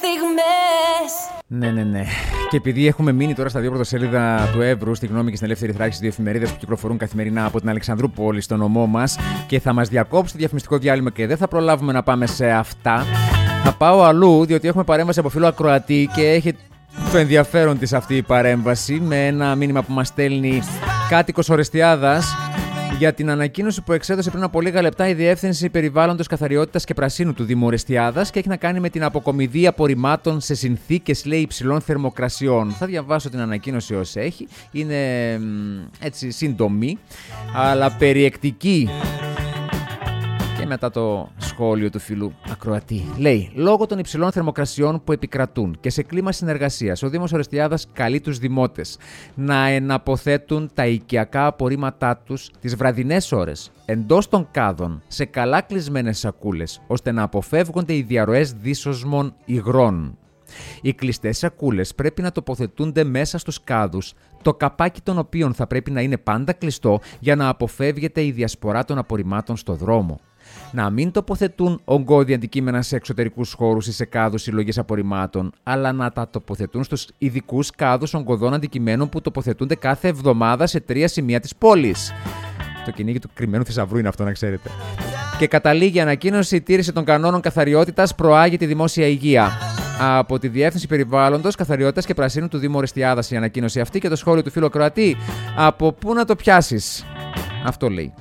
στιγμές. Ναι. Και επειδή έχουμε μείνει τώρα στα δύο πρωτοσέλιδα του Εύρου, στη Γνώμη και στην Ελεύθερη Θράκη, στις δύο εφημερίδες που κυκλοφορούν καθημερινά από την Αλεξανδρούπολη, στο νομό μας, και θα μας διακόψει το διαφημιστικό διάλειμμα και δεν θα προλάβουμε να πάμε σε αυτά, θα πάω αλλού, διότι έχουμε παρέμβαση από φίλο ακροατή και έχει το ενδιαφέρον της αυτή η παρέμβαση με ένα μήνυμα που μας στέλνει κάτοικος Ορεστιάδας για την ανακοίνωση που εξέδωσε πριν από λίγα λεπτά η Διεύθυνση Περιβάλλοντος, Καθαριότητας και Πρασίνου του Δήμου Ορεστιάδας και έχει να κάνει με την αποκομιδή απορριμμάτων σε συνθήκες, λέει, υψηλών θερμοκρασιών. Θα διαβάσω την ανακοίνωση ως έχει. Είναι έτσι σύντομη, αλλά περιεκτική. Και μετά το σχόλιο του φίλου ακροατή. Λέει: λόγω των υψηλών θερμοκρασιών που επικρατούν και σε κλίμα συνεργασίας, ο Δήμος Ορεστιάδας καλεί τους δημότες να εναποθέτουν τα οικιακά απορρίμματά τους τις βραδινές ώρες εντός των κάδων σε καλά κλεισμένες σακούλες, ώστε να αποφεύγονται οι διαρροές δίσοσμων υγρών. Οι κλειστές σακούλες πρέπει να τοποθετούνται μέσα στους κάδους, το καπάκι των οποίων θα πρέπει να είναι πάντα κλειστό για να αποφεύγεται η διασπορά των απορριμμάτων στο δρόμο. Να μην τοποθετούν ογκώδη αντικείμενα σε εξωτερικούς χώρους ή σε κάδους συλλογής απορριμμάτων, αλλά να τα τοποθετούν στους ειδικούς κάδους ογκωδών αντικειμένων που τοποθετούνται κάθε εβδομάδα σε 3 σημεία της πόλης. Το κυνήγι του κρυμμένου θησαυρού είναι αυτό, να ξέρετε. Και καταλήγει η ανακοίνωση: η τήρηση των κανόνων καθαριότητας προάγει τη δημόσια υγεία. Από τη Διεύθυνση Περιβάλλοντος, Καθαριότητας και Πρασίνου του Δήμου Ορεστιάδας η ανακοίνωση αυτή και το σχόλιο του φίλου ακροατή: από πού να το πιάσεις? Αυτό λέει.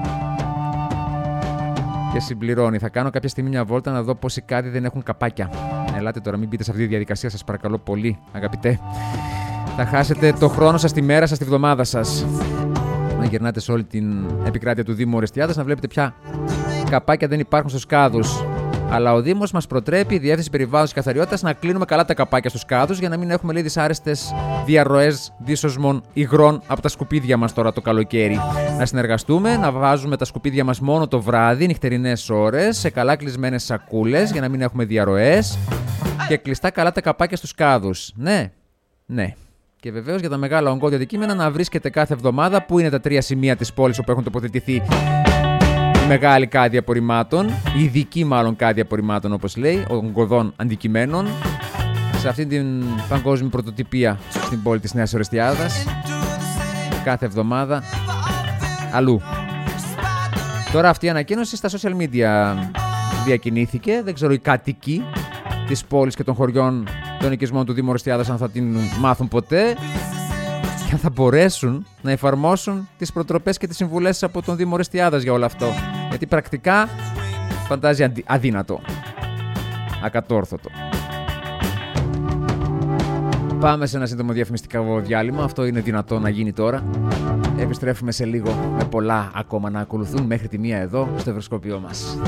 Και συμπληρώνει: θα κάνω κάποια στιγμή μια βόλτα να δω πόσοι κάδοι δεν έχουν καπάκια. Ελάτε τώρα, μην μπείτε σε αυτή τη διαδικασία, σας παρακαλώ πολύ, αγαπητέ. Θα χάσετε το χρόνο σας, τη μέρα σας, τη βδομάδα σας. Να γυρνάτε σε όλη την επικράτεια του Δήμου Ορεστιάδας να βλέπετε ποια καπάκια δεν υπάρχουν στους κάδους. Αλλά ο Δήμος μας προτρέπει, η Διεύθυνση Περιβάλλοντος και Καθαριότητας, να κλείνουμε καλά τα καπάκια στους κάδους για να μην έχουμε, λέει, δυσάρεστες διαρροές δίσοσμων υγρών από τα σκουπίδια μας τώρα το καλοκαίρι. Να συνεργαστούμε, να βάζουμε τα σκουπίδια μας μόνο το βράδυ, νυχτερινές ώρες, σε καλά κλεισμένες σακούλες για να μην έχουμε διαρροές και κλειστά καλά τα καπάκια στους κάδους. Ναι. Και βεβαίως για τα μεγάλα ογκώδια αντικείμενα να βρίσκεται κάθε εβδομάδα που είναι τα 3 σημεία της πόλης όπου έχουν τοποθετηθεί μεγάλη κάδη απορριμμάτων, ειδική μάλλον κάδη απορριμμάτων, όπως λέει, ογκωδών αντικειμένων, σε αυτή την παγκόσμια πρωτοτυπία στην πόλη της Νέας Ορεστιάδας, κάθε εβδομάδα αλλού. Τώρα αυτή η ανακοίνωση στα social media διακινήθηκε, δεν ξέρω οι κάτοικοι της πόλης και των χωριών των οικισμών του Δήμου Ορεστιάδας αν θα την μάθουν ποτέ και αν θα μπορέσουν να εφαρμόσουν τις προτροπές και τις συμβουλές από τον Δήμο Ορεστιάδας για όλο αυτό. Γιατί πρακτικά φαντάζει αδύνατο, ακατόρθωτο. Πάμε σε ένα σύντομο διαφημιστικό διάλειμμα. Αυτό είναι δυνατό να γίνει τώρα. Επιστρέφουμε σε λίγο με πολλά ακόμα να ακολουθούν μέχρι τη 1 εδώ στο ευρωσκόπιό μας.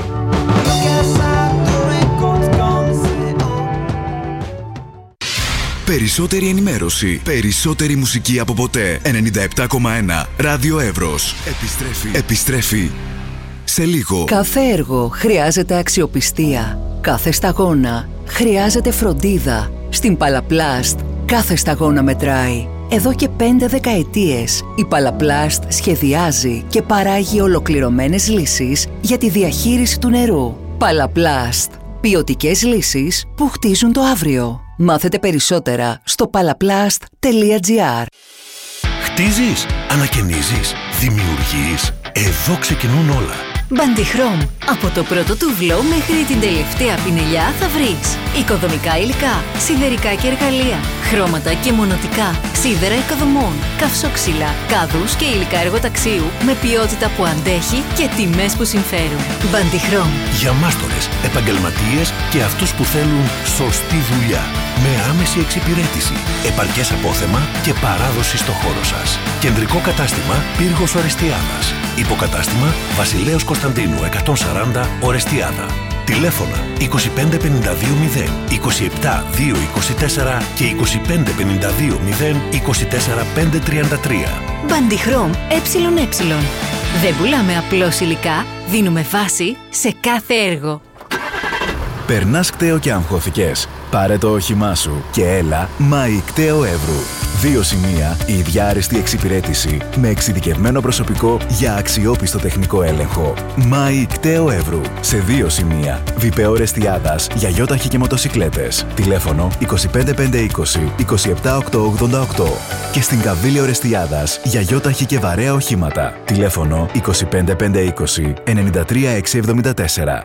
Περισσότερη ενημέρωση, περισσότερη μουσική από ποτέ. 97,1 Ράδιο Εύρος. Επιστρέφει σε λίγο. Κάθε έργο χρειάζεται αξιοπιστία. Κάθε σταγόνα χρειάζεται φροντίδα. Στην Παλαπλάστ κάθε σταγόνα μετράει. Εδώ και 5 δεκαετίες η Παλαπλάστ σχεδιάζει και παράγει ολοκληρωμένες λύσεις για τη διαχείριση του νερού. Παλαπλάστ. Ποιοτικές λύσεις που χτίζουν το αύριο. Μάθετε περισσότερα στο palaplast.gr. Χτίζεις, ανακαινίζεις, δημιουργείς. Εδώ ξεκινούν όλα. Bandichrom. Από το πρώτο τουβλό μέχρι την τελευταία πινελιά θα βρεις οικοδομικά υλικά, σιδερικά και εργαλεία, χρώματα και μονοτικά, σίδερα οικοδομών, καυσόξυλα, κάδους και υλικά εργοταξίου με ποιότητα που αντέχει και τιμές που συμφέρουν. Bandichrom. Για μάστορες, επαγγελματίες και αυτούς που θέλουν σωστή δουλειά. Με άμεση εξυπηρέτηση, επαρκές απόθεμα και παράδοση στο χώρο σας. Κεντρικό κατάστημα Πύργος Ορεστιάδας. Υποκατάστημα Βασιλέως Κωνσταντίνου 140 Ορεστιάδα. Τηλέφωνα 25520, 27224 και 25520 24533. Bandichrom ΕΕ. Δεν πουλάμε απλώς υλικά, δίνουμε βάση σε κάθε έργο. Περνάς κταίο και αγχώθηκες? Πάρε το όχημά σου και έλα ΜΑΗ Κταίο Εύρου. 2 σημεία, η ίδια άριστη εξυπηρέτηση με εξειδικευμένο προσωπικό για αξιόπιστο τεχνικό έλεγχο. ΜΑΗ Κταίο Εύρου. Σε 2 σημεία. Βιπεό Ρεστιάδας για γιόταχη και μοτοσικλέτες. Τηλέφωνο 25520 27888. Και στην Καβίλιο Ρεστιάδας για γιόταχη και βαρέα οχήματα. Τηλέφωνο 25520 93674.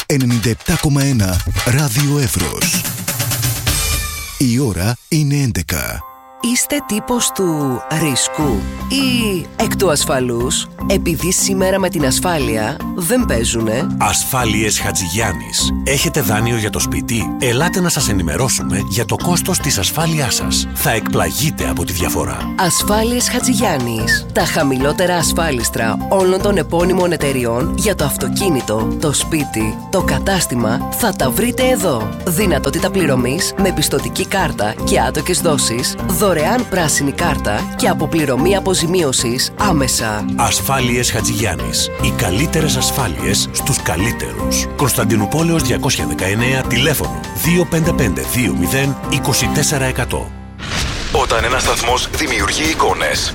97,1 Ράδιο Εύρος. Η ώρα είναι 11. Είστε τύπος του ρίσκου ή εκ του ασφαλούς, επειδή σήμερα με την ασφάλεια δεν παίζουνε? Ασφάλειες Χατζηγιάννης. Έχετε δάνειο για το σπίτι? Ελάτε να σας ενημερώσουμε για το κόστος της ασφάλειάς σας. Θα εκπλαγείτε από τη διαφορά. Ασφάλειες Χατζηγιάννης. Τα χαμηλότερα ασφάλιστρα όλων των επώνυμων εταιριών για το αυτοκίνητο, το σπίτι, το κατάστημα θα τα βρείτε εδώ. Δυνατότητα πληρωμής με πιστωτική κάρτα και άτοκες δόσεις, δωρεάν πράσινη κάρτα και αποπληρωμή αποζημίωσης άμεσα. Ασφάλειες Χατζηγιάννης. Οι καλύτερες ασφάλειες στους καλύτερους. Κωνσταντινούπολεως 219, τηλέφωνο 25520 24%. Όταν ένας σταθμός δημιουργεί εικόνες,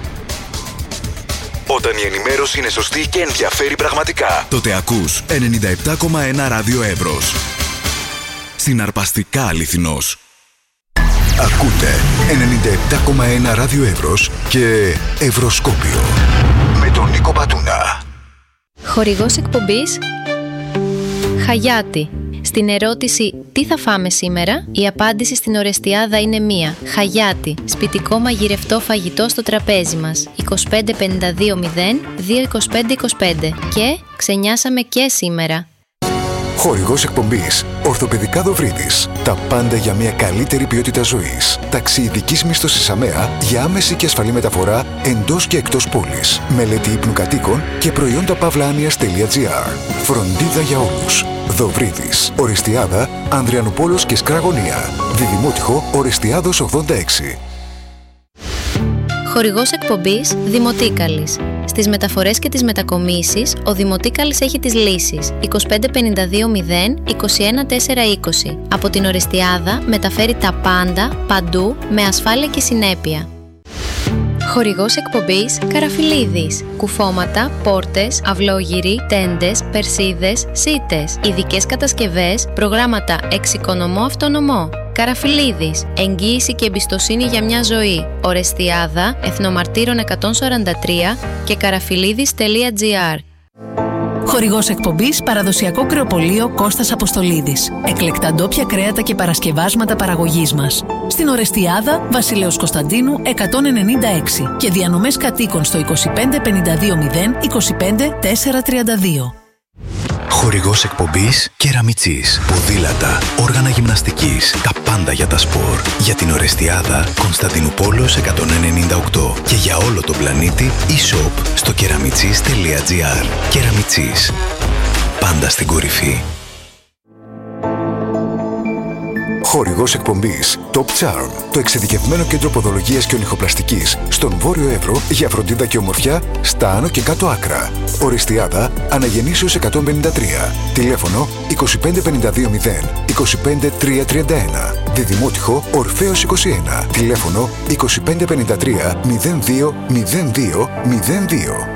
όταν η ενημέρωση είναι σωστή και ενδιαφέρει πραγματικά, Τότε ακούς 97,1 Ράδιο Εύρος. Συναρπαστικά αληθινός. Ακούτε 97,1 Ράδιο Εύρος και Ευρωσκόπιο με τον Νίκο Πατούνα. Χορηγός εκπομπής Χαγιάτι. Στην ερώτηση «Τι θα φάμε σήμερα?», η απάντηση στην Ορεστιάδα είναι μία. Χαγιάτι. Σπιτικό μαγειρευτό φαγητό στο τραπέζι μας. 2552 22525. Και ξενιάσαμε και σήμερα. Χορηγός εκπομπής Ορθοπαιδικά Δοβρίδης. Τα πάντα για μια καλύτερη ποιότητα ζωής. Ταξί ειδικής μίσθωσης ΑΜΕΑ για άμεση και ασφαλή μεταφορά εντός και εκτός πόλης. Μελέτη ύπνου κατοίκων και προϊόντα pavlanias.gr. Φροντίδα για όλους. Δοβρίδης. Ορεστιάδα, Ανδριανουπόλος και Σκραγωνία. Διδημότυχο Ορεστιάδος 86. Χορηγός εκπομπής Δημοτίκαλης. Στις μεταφορές και τις μετακομίσεις, ο Δημοτίκαλης έχει τις λύσεις. 2552 21420. Από την Ορεστιάδα μεταφέρει τα πάντα, παντού, με ασφάλεια και συνέπεια. Χορηγός εκπομπής Καραφιλίδης. Κουφώματα, πόρτες, αυλόγυροι, τέντες, περσίδες, σίτες. Ειδικές κατασκευές, προγράμματα εξοικονομώ αυτονομώ. Καραφιλίδης. Εγγύηση και εμπιστοσύνη για μια ζωή. Ορεστιάδα, Εθνομαρτύρων 143 και καραφιλίδης.gr. Χορηγός εκπομπής Παραδοσιακό Κρεοπωλείο Κώστας Αποστολίδης. Εκλεκτά ντόπια κρέατα και παρασκευάσματα παραγωγής μας. Στην Ορεστιάδα, Βασιλέως Κωνσταντίνου 196 και διανομές κατοίκων στο 25520 25432. Χορηγός εκπομπής Κεραμιτσής. Ποδήλατα, όργανα γυμναστικής, τα πάντα για τα σπορ. Για την Ορεστιάδα, Κωνσταντινούπολεως 198 και για όλο τον πλανήτη e-shop στο keramichis.gr. Κεραμιτσής. Πάντα στην κορυφή. Χορηγός εκπομπής Top Charm, το εξειδικευμένο κέντρο ποδολογίας και ονυχοπλαστικής στον Βόρειο Εύρο για φροντίδα και ομορφιά στα άνω και κάτω άκρα. Ορεστιάδα, Αναγεννήσεως 153. Τηλέφωνο 25520 25331. Διδημότυχο Ορφέως 21. Τηλέφωνο 2553 02 02 02.